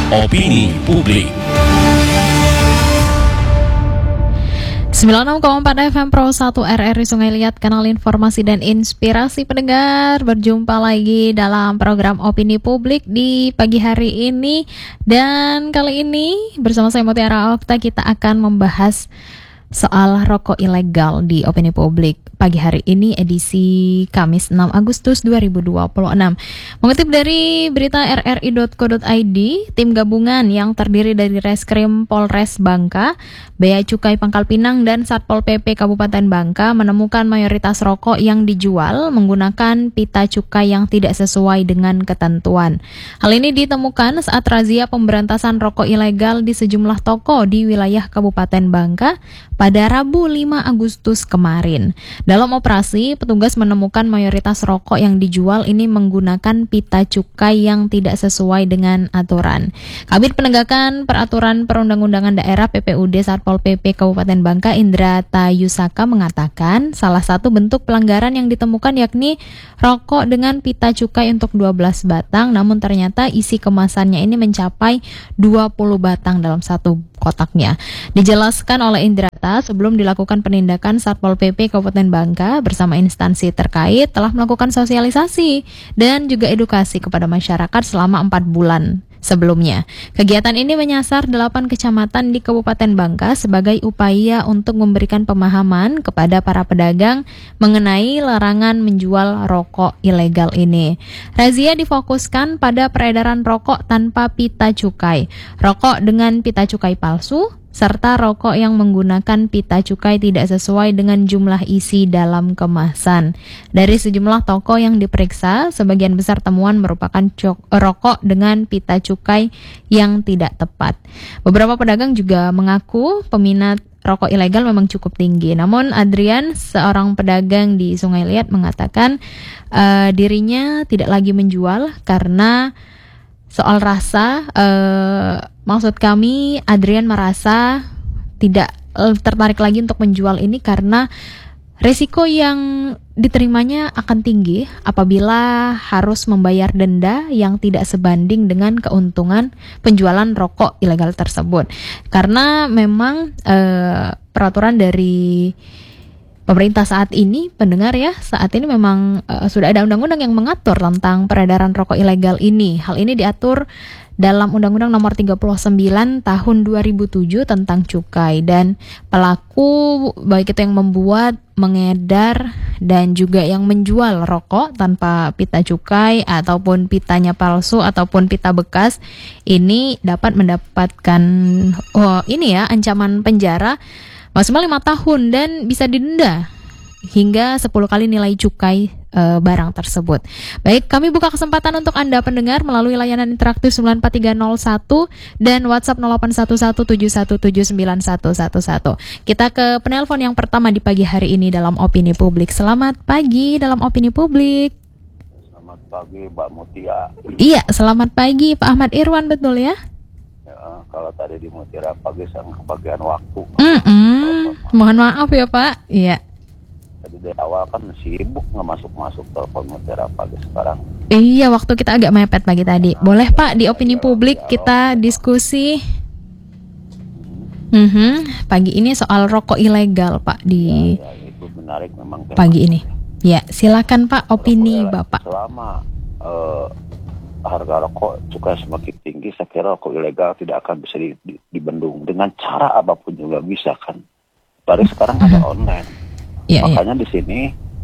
Opini Publik 96,4 FM Pro 1 RRI Sungai Liat, kanal informasi dan inspirasi pendengar. Berjumpa lagi dalam program Opini Publik di pagi hari ini. Dan kali ini bersama saya Mutiara Okta kita akan membahas soal rokok ilegal di Opini Publik. Pagi hari ini edisi Kamis 6 Agustus 2026. Mengutip dari berita rri.co.id, tim gabungan yang terdiri dari Reskrim Polres Bangka, Bea Cukai Pangkal Pinang, dan Satpol PP Kabupaten Bangka menemukan mayoritas rokok yang dijual menggunakan pita cukai yang tidak sesuai dengan ketentuan. Hal ini ditemukan saat razia pemberantasan rokok ilegal di sejumlah toko di wilayah Kabupaten Bangka pada Rabu 5 Agustus kemarin. Dalam operasi, petugas menemukan mayoritas rokok yang dijual ini menggunakan pita cukai yang tidak sesuai dengan aturan. Kabid Penegakan Peraturan Perundang-undangan Daerah PPUD Satpol PP Kabupaten Bangka, Indra Tayusaka, mengatakan salah satu bentuk pelanggaran yang ditemukan yakni rokok dengan pita cukai untuk 12 batang, namun ternyata isi kemasannya ini mencapai 20 batang dalam satu kotaknya. Dijelaskan oleh Indra, sebelum dilakukan penindakan, Satpol PP Kabupaten Bangka bersama instansi terkait telah melakukan sosialisasi dan juga edukasi kepada masyarakat selama 4 bulan sebelumnya. Kegiatan ini menyasar 8 kecamatan di Kabupaten Bangka sebagai upaya untuk memberikan pemahaman kepada para pedagang mengenai larangan menjual rokok ilegal ini. Razia difokuskan pada peredaran rokok tanpa pita cukai, rokok dengan pita cukai palsu, serta rokok yang menggunakan pita cukai tidak sesuai dengan jumlah isi dalam kemasan. Dari sejumlah toko yang diperiksa, sebagian besar temuan merupakan rokok dengan pita cukai yang tidak tepat. Beberapa pedagang juga mengaku peminat rokok ilegal memang cukup tinggi. Namun Adrian, seorang pedagang di Sungai Liat, mengatakan dirinya tidak lagi menjual karena soal rasa, maksud kami Adrian merasa tidak tertarik lagi untuk menjual ini karena risiko yang diterimanya akan tinggi apabila harus membayar denda yang tidak sebanding dengan keuntungan penjualan rokok ilegal tersebut. Karena memang peraturan dari pemerintah saat ini, pendengar ya, saat ini memang sudah ada undang-undang yang mengatur tentang peredaran rokok ilegal ini. Hal ini diatur dalam Undang-Undang Nomor 39 Tahun 2007 tentang cukai, dan pelaku baik itu yang membuat, mengedar, dan juga yang menjual rokok tanpa pita cukai ataupun pitanya palsu ataupun pita bekas ini dapat mendapatkan ancaman penjara maksimal 5 tahun dan bisa didenda hingga 10 kali nilai cukai barang tersebut. Baik, kami buka kesempatan untuk Anda pendengar melalui layanan interaktif 94301 dan WhatsApp 081171791111. Kita ke penelpon yang pertama di pagi hari ini dalam Opini Publik. Selamat pagi dalam Opini Publik. Selamat pagi Mbak Mutia. Iya, selamat pagi Pak Ahmad Irwan, betul ya? Kalau tadi di Mutiara pagi sang kebagian waktu. Mohon maaf ya Pak. Iya. Tadi dari awal kan sibuk nggak masuk telepon Mutiara pagi sekarang. Iya, waktu kita agak mepet pagi tadi. Boleh Pak di Opini Publik kita diskusi. Pagi ini soal rokok ilegal Pak di itu menarik memang pagi ini. Ya, silakan Pak opini Bapak. Selama harga rokok cukai semakin tinggi, saya kira rokok ilegal tidak akan bisa dibendung dengan cara apapun juga bisa kan. Baru sekarang ada online. Makanya di sini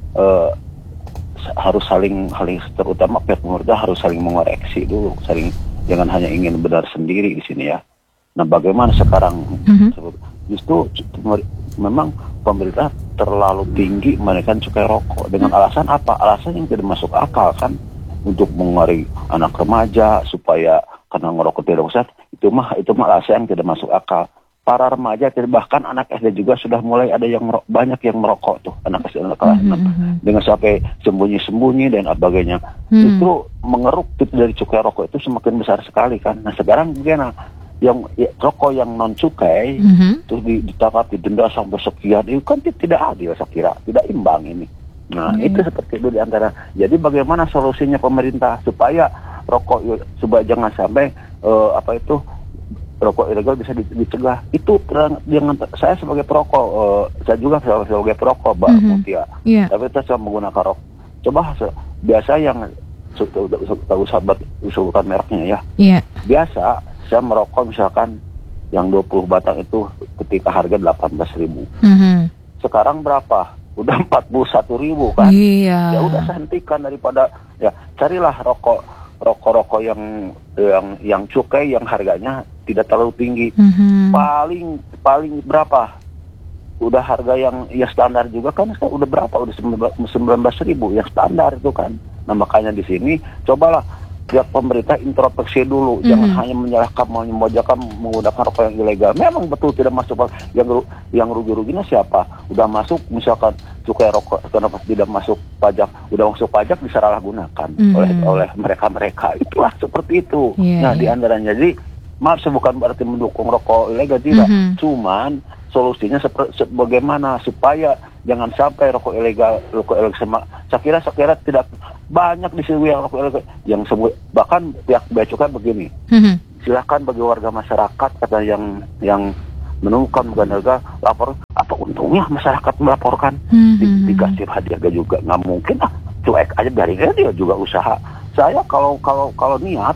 harus saling terutama pihak pemerintah harus saling mengoreksi dulu, jangan hanya ingin benar sendiri di sini ya. Nah, bagaimana sekarang justru memang pemerintah terlalu tinggi menaikkan cukai rokok dengan alasan apa? Alasan yang tidak masuk akal kan. Untuk mengaruhi anak remaja supaya karena ngerokok tidak sehat, itu mah alasan yang tidak masuk akal. Para remaja bahkan anak SD juga sudah mulai ada yang banyak yang merokok tuh, anak SD, anak kelas 6 dengan sampai sembunyi-sembunyi dan sebagainya. Itu mengeruk dari cukai rokok itu semakin besar sekali kan. Nah, sekarang gimana? Yang rokok yang non cukai terus ditangkap didenda sampai sekian, itu kan tidak adil, saya kira tidak imbang ini. Nah, itu seperti itu diantara. Jadi bagaimana solusinya pemerintah supaya rokok, supaya jangan sampai rokok ilegal bisa dicegah. Itu dengan saya sebagai perokok, saya juga sebagai perokok, Mbak Mutia. Tapi kita cuma menggunakan rokok. Coba biasa yang tahu sahabat usulkan mereknya ya. Biasa saya merokok misalkan yang 20 batang itu ketika harga 18.000. Sekarang berapa? Udah 41.000 kan? Iya. Ya udah saya hentikan daripada ya carilah rokok yang cukai yang harganya tidak terlalu tinggi. Paling berapa? Udah harga yang ya standar juga kan udah berapa? Udah 19.000 yang standar itu kan. Nah makanya di sini cobalah pihak pemerintah introspeksi dulu, jangan hanya menyalahkan memojokkan menggunakan rokok yang ilegal. Memang betul tidak masuk, yang rugi-ruginya siapa? Udah masuk misalkan cukai rokok, kenapa tidak masuk pajak? Udah masuk pajak disalahgunakan oleh mereka. Itulah seperti itu. Di antaranya. Jadi maaf, saya bukan berarti mendukung rokok ilegal, tidak. Cuman solusinya bagaimana supaya jangan sampai rokok ilegal saya kira tidak banyak di sini yang rokok ilegal yang bahkan pihak bea cukai begini. Silakan bagi warga masyarakat kata yang menemukan bukan harga lapor, apa untungnya masyarakat melaporkan? Dikasih hadiah juga nggak mungkin cuek aja, biarin dia juga usaha. Saya kalau niat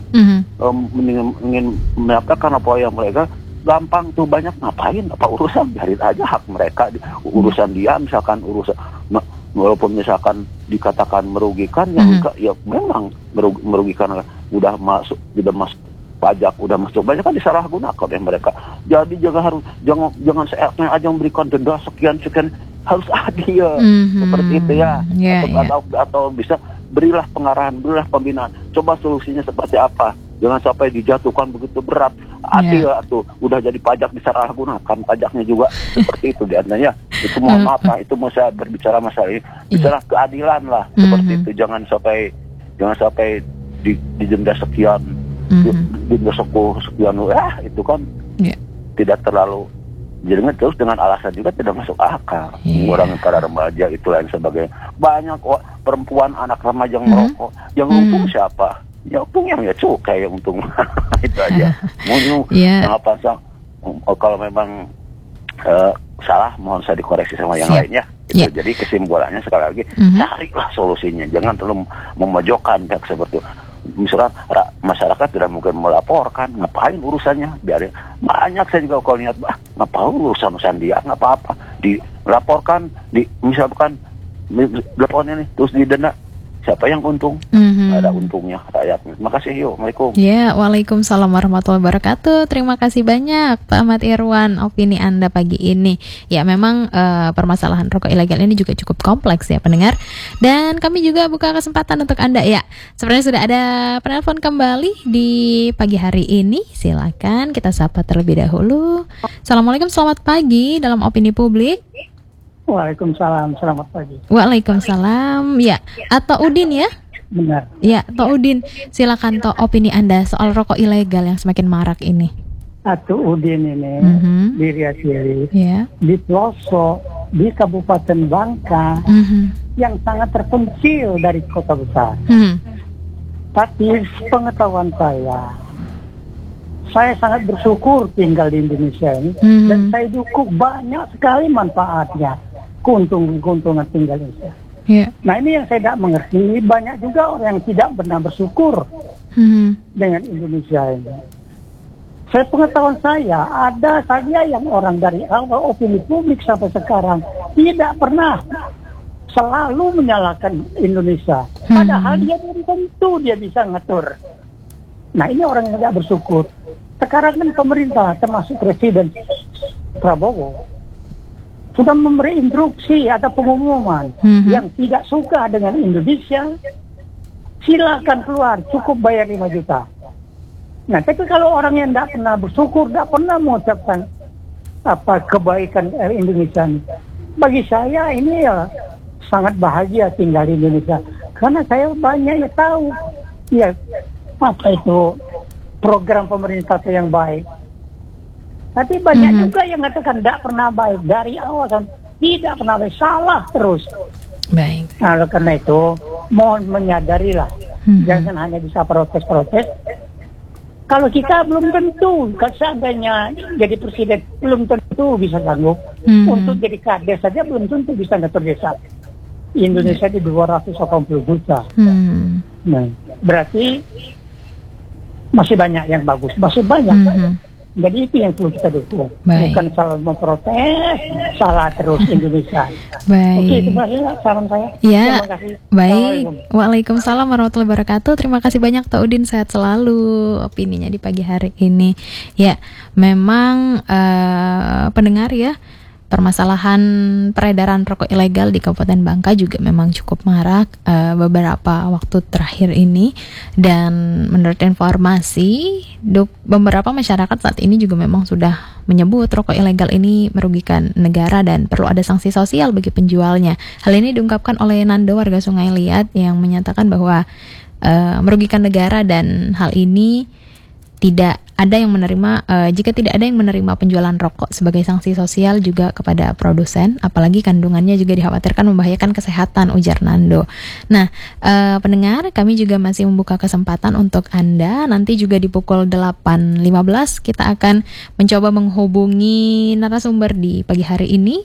ingin mendapatkan apa yang mereka gampang tuh, banyak ngapain, apa urusan, biarin aja hak mereka, urusan dia misalkan walaupun misalkan dikatakan merugikan ya memang merugikan, udah masuk pajak, udah masuk banyak kan disalahgunakan oleh mereka. Jadi jangan seenaknya aja memberikan denda sekian harus adil seperti itu ya. Atau bisa berilah pengarahan, berilah pembinaan. Coba solusinya seperti apa? Jangan sampai dijatuhkan begitu berat. Adil tuh udah jadi pajak disalahgunakan, pajaknya juga seperti itu diantaranya. Itu mohon maaf, itu mau saya berbicara masalah ini, bicara keadilan lah seperti itu. Jangan sampai didenda sekian, didenda sekian, itu kan tidak terlalu. Jadinya terus dengan alasan juga tidak masuk akal. Orang para remaja itu lain sebagainya. Banyak perempuan anak remaja yang merokok. Yang untung siapa? Ya untung yang cukai yang untung. Itu aja. Kalau memang salah, mohon saya dikoreksi sama yang lainnya. Jadi kesimpulannya sekali lagi, carilah solusinya. Jangan terlalu memojokkan seperti itu. Misalkan masyarakat tidak mungkin melaporkan, ngapain urusannya, biarin. Banyak saya juga kalau niat, ngapain urusan dia, nggak apa-apa, dilaporkan, misalkan laporannya nih, terus didenda. Siapa yang untung? Ada untungnya rakyatnya. Terima kasih, yuk. Waalaikumsalam. Ya, waalaikumsalam warahmatullahi wabarakatuh. Terima kasih banyak Pak Ahmad Irwan, opini Anda pagi ini. Ya, memang permasalahan rokok ilegal ini juga cukup kompleks ya pendengar. Dan kami juga buka kesempatan untuk Anda ya. Sebenarnya sudah ada penelpon kembali di pagi hari ini. Silakan kita sapa terlebih dahulu. Assalamualaikum, selamat pagi dalam opini publik. Waalaikumsalam, selamat pagi. Waalaikumsalam, ya. Atau Udin ya? Benar. Ya, Toh Udin, silakan Toh opini Anda soal rokok ilegal yang semakin marak ini. Atau Udin ini di Riau, di pelosok, di Kabupaten Bangka, yang sangat terpencil dari kota besar. Tapi pengetahuan saya sangat bersyukur tinggal di Indonesia ini, dan saya dukung banyak sekali manfaatnya. Keuntungan tinggal di Indonesia. Nah ini yang saya tidak mengerti, banyak juga orang yang tidak pernah bersyukur dengan Indonesia ini. Saya pengetahuan ada saja yang orang dari awal opini publik sampai sekarang tidak pernah selalu menyalahkan Indonesia. Padahal dia belum tentu dia bisa ngatur. Nah ini orang yang tidak bersyukur. Sekarang kan pemerintah termasuk Presiden Prabowo sudah memberi instruksi atau pengumuman yang tidak suka dengan Indonesia, silakan keluar, cukup bayar 5 juta. Nah, tapi kalau orang yang tidak pernah bersyukur, tidak pernah mengucapkan kebaikan Indonesia, bagi saya ini ya sangat bahagia tinggal di Indonesia, karena saya banyak yang tahu apa itu program pemerintah yang baik. Tapi banyak juga yang mengatakan tidak pernah baik dari awal, kan tidak pernah baik, salah terus. Baik. Nah, karena itu mohon menyadarilah, jangan hanya bisa protes. Kalau kita belum tentu, kalau seandainya jadi presiden belum tentu bisa sanggup. Untuk jadi kades saja belum tentu bisa ngatur desa. Indonesia di 280 juta. Nah, berarti masih banyak yang bagus, masih banyak. Jadi itu yang perlu kita dukung. Bukan salah memprotes, salah terus Indonesia. Oke, terima kasih saran saya. Ya, terima kasih. Baik. Waalaikumsalam warahmatullahi wabarakatuh. Terima kasih banyak Pak Udin, sehat selalu opininya di pagi hari ini. Ya, memang pendengar ya, permasalahan peredaran rokok ilegal di Kabupaten Bangka juga memang cukup marak beberapa waktu terakhir ini, dan menurut informasi beberapa masyarakat saat ini juga memang sudah menyebut rokok ilegal ini merugikan negara dan perlu ada sanksi sosial bagi penjualnya. Hal ini diungkapkan oleh Nando, warga Sungai Liat, yang menyatakan bahwa merugikan negara dan hal ini tidak ada yang menerima, jika tidak ada yang menerima penjualan rokok sebagai sanksi sosial juga kepada produsen, apalagi kandungannya juga dikhawatirkan membahayakan kesehatan, ujar Nando. Nah, pendengar, kami juga masih membuka kesempatan untuk Anda. Nanti juga di pukul 8.15 kita akan mencoba menghubungi narasumber di pagi hari ini